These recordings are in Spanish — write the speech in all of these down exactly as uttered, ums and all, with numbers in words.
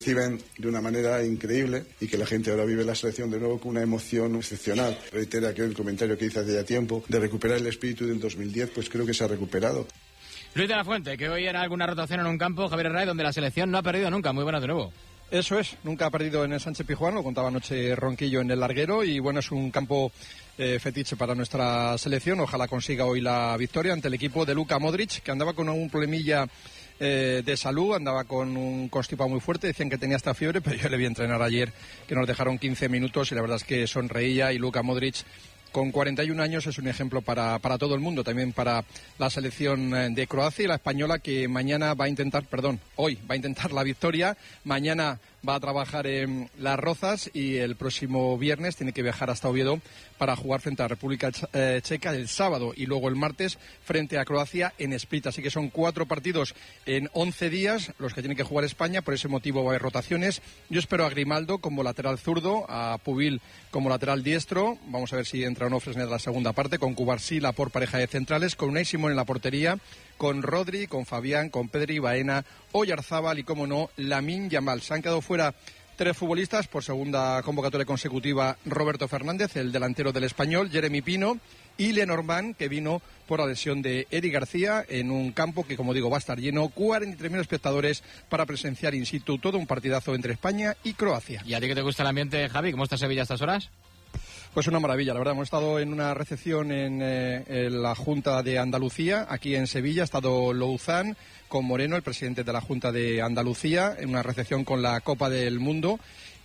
reciben de una manera increíble y que la gente ahora vive la selección de nuevo con una emoción excepcional. Reitera que el comentario que hice hace ya tiempo de recuperar el espíritu del dos mil diez, pues creo que se ha recuperado. Luis de la Fuente, que hoy era alguna rotación en un campo, Javier Herrera, donde la selección no ha perdido nunca. Muy buenas de nuevo. Eso es, nunca ha perdido en el Sánchez Pizjuán, lo contaba anoche Ronquillo en el larguero, y bueno, es un campo eh, fetiche para nuestra selección. Ojalá consiga hoy la victoria ante el equipo de Luka Modric, que andaba con un problemilla Eh, de salud, andaba con un constipado muy fuerte, decían que tenía hasta fiebre, pero yo le vi entrenar ayer, que nos dejaron quince minutos y la verdad es que sonreía. Y Luka Modric, con cuarenta y un años, es un ejemplo para, para todo el mundo, también para la selección de Croacia y la española, que mañana va a intentar, perdón, hoy va a intentar la victoria, mañana va a trabajar en Las Rozas y el próximo viernes tiene que viajar hasta Oviedo para jugar frente a la República Checa el sábado, y luego el martes frente a Croacia en Split. Así que son cuatro partidos en once días los que tiene que jugar España. Por ese motivo va a haber rotaciones. Yo espero a Grimaldo como lateral zurdo, a Pubil como lateral diestro. Vamos a ver si entra o no Fresneda en la segunda parte, con Cubarsí, por pareja de centrales, con Unai Simón en la portería, con Rodri, con Fabián, con Pedri, Baena, Oyarzábal y, como no, Lamine Yamal. Se han quedado fuera tres futbolistas por segunda convocatoria consecutiva: Roberto Fernández, el delantero del Español, Jeremy Pino y Lenormand, que vino por la lesión de Eric García, en un campo que, como digo, va a estar lleno, cuarenta y tres mil espectadores para presenciar in situ todo un partidazo entre España y Croacia. ¿Y a ti que te gusta el ambiente, Javi? ¿Cómo está Sevilla a estas horas? Pues una maravilla, la verdad. Hemos estado en una recepción en, eh, en la Junta de Andalucía, aquí en Sevilla. Ha estado Louzán con Moreno, el presidente de la Junta de Andalucía, en una recepción con la Copa del Mundo,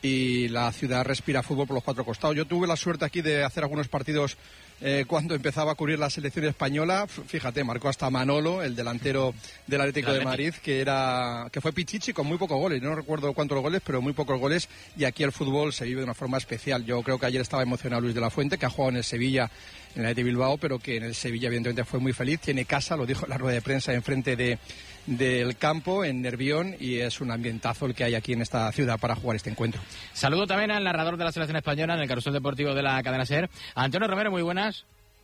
y la ciudad respira fútbol por los cuatro costados. Yo tuve la suerte aquí de hacer algunos partidos eh, cuando empezaba a cubrir la selección española. Fíjate, marcó hasta Manolo, el delantero del Atlético de Madrid, que era que fue pichichi con muy pocos goles. No recuerdo cuántos goles, pero muy pocos goles. Y aquí el fútbol se vive de una forma especial. Yo creo que ayer estaba emocionado Luis de la Fuente, que ha jugado en el Sevilla, en el Athletic Bilbao, pero que en el Sevilla evidentemente fue muy feliz. Tiene casa, lo dijo en la rueda de prensa, enfrente de del campo, en Nervión, y es un ambientazo el que hay aquí en esta ciudad para jugar este encuentro. Saludo también al narrador de la selección española en el carrusel deportivo de la cadena SER, Antonio Romero. Muy buenas.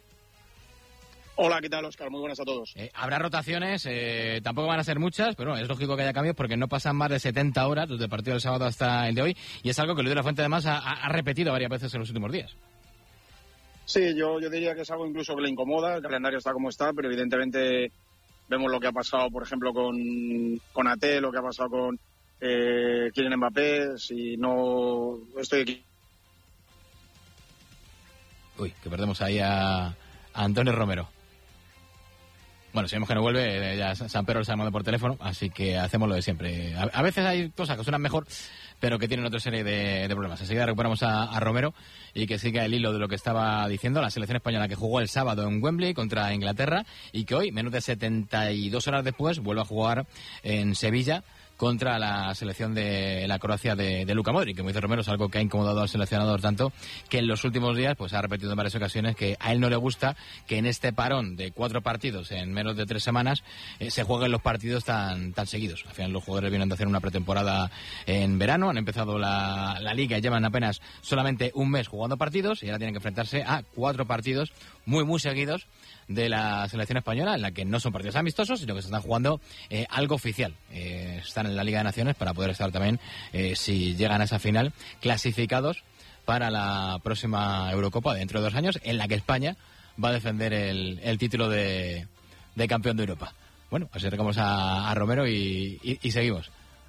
Hola, ¿qué tal, Óscar? Muy buenas a todos. Eh, habrá rotaciones, eh, tampoco van a ser muchas, pero bueno, es lógico que haya cambios porque no pasan más de setenta horas desde el partido del sábado hasta el de hoy, y es algo que Luis de la Fuente además ha, ha repetido varias veces en los últimos días. Sí, yo, yo diría que es algo incluso que le incomoda. El calendario está como está, pero evidentemente vemos lo que ha pasado, por ejemplo, con, con A T, lo que ha pasado con eh, Kylian Mbappé. Si no estoy aquí. Uy, que perdemos ahí a, a Antonio Romero. Bueno, si vemos que no vuelve, ya San Pedro está llamando por teléfono, así que hacemos lo de siempre. A, a veces hay cosas que suenan mejor, pero que tienen otra serie de, de problemas. Enseguida recuperamos a, a Romero y que siga el hilo de lo que estaba diciendo. La selección española que jugó el sábado en Wembley contra Inglaterra y que hoy, menos de setenta y dos horas después, vuelve a jugar en Sevilla contra la selección de la Croacia de, de Luka Modric, que, como dice Romero, es algo que ha incomodado al seleccionador tanto que en los últimos días pues ha repetido en varias ocasiones que a él no le gusta que en este parón de cuatro partidos en menos de tres semanas eh, se jueguen los partidos tan tan seguidos. Al final los jugadores vienen de hacer una pretemporada en verano, han empezado la, la liga y llevan apenas solamente un mes jugando partidos y ahora tienen que enfrentarse a cuatro partidos muy muy seguidos de la selección española, en la que no son partidos amistosos, sino que se están jugando eh, algo oficial. Eh, están en la Liga de Naciones para poder estar también, eh, si llegan a esa final, clasificados para la próxima Eurocopa dentro de dos años, en la que España va a defender el, el título de, de campeón de Europa. Bueno, pues acercamos a, a Romero y, y, y seguimos.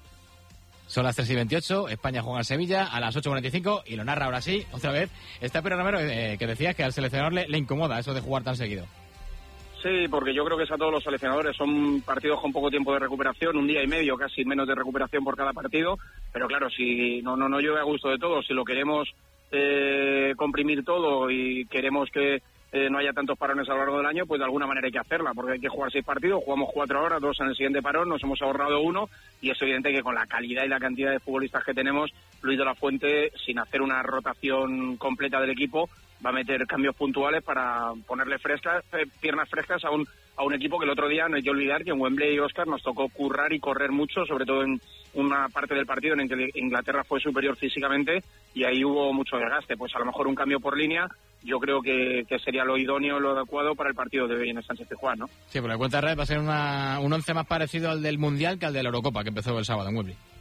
Son las tres y veintiocho, España juega en Sevilla a las ocho y cuarenta y cinco y lo narra ahora sí, otra vez, está Pedro Romero, eh, que decía que al seleccionador le, le incomoda eso de jugar tan seguido. Sí, porque yo creo que es a todos los seleccionadores. Son partidos con poco tiempo de recuperación, un día y medio, casi menos de recuperación por cada partido. Pero claro, si no no no llueve a gusto de todos, si lo queremos eh, comprimir todo y queremos que eh, no haya tantos parones a lo largo del año, pues de alguna manera hay que hacerla, porque hay que jugar seis partidos, jugamos cuatro ahora, dos en el siguiente parón, nos hemos ahorrado uno, y es evidente que con la calidad y la cantidad de futbolistas que tenemos, Luis de la Fuente, sin hacer una rotación completa del equipo, va a meter cambios puntuales para ponerle frescas, eh, piernas frescas a un a un equipo que el otro día no hay que olvidar que en Wembley, Óscar, nos tocó currar y correr mucho, sobre todo en una parte del partido en que Inglaterra fue superior físicamente y ahí hubo mucho desgaste. Pues a lo mejor un cambio por línea yo creo que, que sería lo idóneo, lo adecuado para el partido de hoy en el Sánchez Pizjuán, ¿no? Sí, por la cuenta de red va a ser una, un once más parecido al del Mundial que al de la Eurocopa, que empezó el sábado en Wembley.